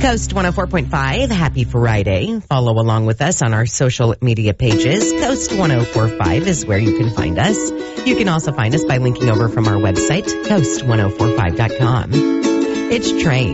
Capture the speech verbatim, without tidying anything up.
Coast one oh four point five, happy Friday. Follow along with us on our social media pages. Coast one oh four point five is where you can find us. You can also find us by linking over from our website, coast ten forty-five dot com. It's Trey